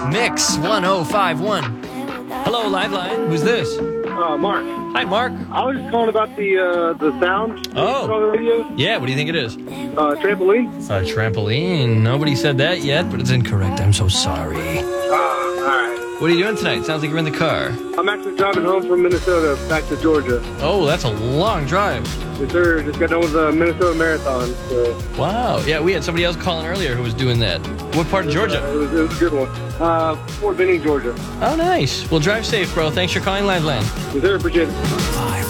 Mix 1051. Hello, Liveline. Who's this? Mark. Hi, Mark. I was just calling about the sound Oh. on the radio. Yeah, what do you think it is? Trampoline. A trampoline. Nobody said that yet, but it's incorrect. I'm so sorry. All right. What are you doing tonight? Sounds like you're in the car. I'm actually driving home from Minnesota back to Georgia. Oh, that's a long drive. Yes, sir. Just got done with the Minnesota Marathon. So, Wow. Yeah, we had somebody else calling earlier who was doing that. What part of Georgia? it was a good one. Fort Benning, Georgia. Oh, nice. Well, drive safe, bro. Thanks for calling Liveline. Yes, sir. Appreciate it. Live